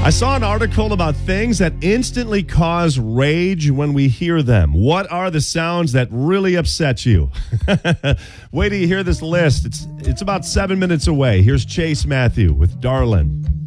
I saw an article about things that instantly cause rage when we hear them. What are the sounds that really upset you? Wait till you hear this list. It's about 7 minutes away. Here's Chase Matthew with Darlin'.